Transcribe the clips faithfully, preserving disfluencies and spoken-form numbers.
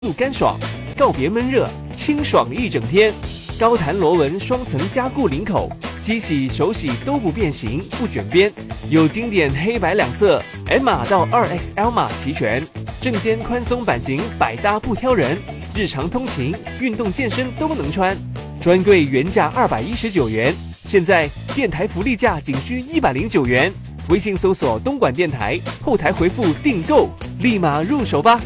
度干爽，告别闷热，清爽一整天。高弹螺纹双层加固领口，机洗手洗都不变形不卷边，有经典黑白两色 ，M 码到 二 X L 码齐全。正肩宽松版型，百搭不挑人，日常通勤、运动健身都能穿。专柜原价二百一十九元，现在电台福利价仅需一百零九元。微信搜索东莞电台，后台回复订购，立马入手吧。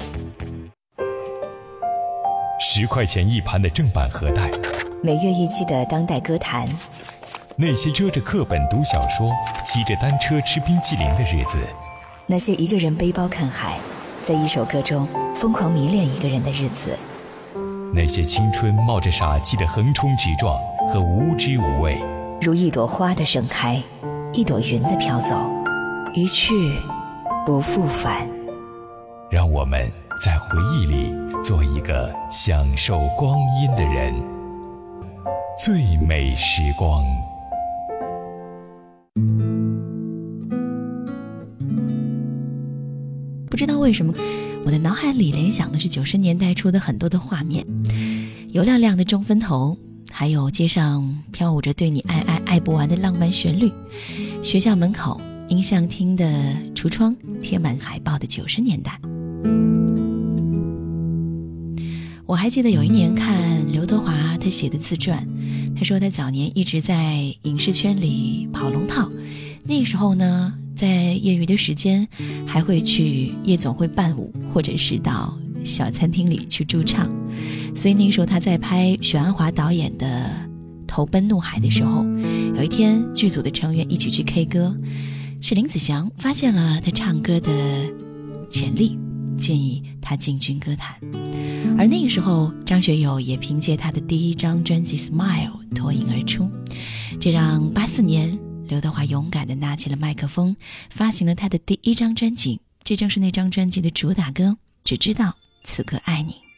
十块钱一盘的正版盒带， 每月一期的当代歌坛， 那些遮着课本读小说、骑着单车吃冰淇淋的日子， 那些一个人背包看海，在一首歌中疯狂迷恋一个人的日子， 那些青春冒着傻气的横冲直撞和无知无畏， 如一朵花的盛开，一朵云的飘走，一去不复返。 让我们在回忆里做一个享受光阴的人。最美时光。 不知道为什么，我的脑海里联想的是九十年代初的很多的画面，油亮亮的中分头，还有街上飘舞着对你爱爱爱不完的浪漫旋律，学校门口音像厅的橱窗贴满海报的九十年代。我还记得有一年看刘德华他写的自传，他说他早年一直在影视圈里跑龙套，那时候呢在业余的时间还会去夜总会伴舞，或者是到小餐厅里去驻唱。所以那个时候他在拍许鞍华导演的《投奔怒海》的时候，有一天剧组的成员一起去 K 歌，是林子祥发现了他唱歌的潜力，建议他进军歌坛。而那个时候张学友也凭借他的第一张专辑 Smile 脱颖而出，这让八四年刘德华勇敢地拿起了麦克风，发行了他的第一张专辑，这正是那张专辑的主打歌《只知道此刻爱你》。